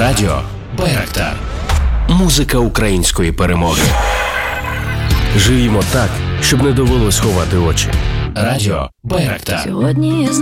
Радіо Байрактар. Музика української перемоги. Живімо так, щоб не довелось ховати очі. Радіо Байрактар. Сьогодні я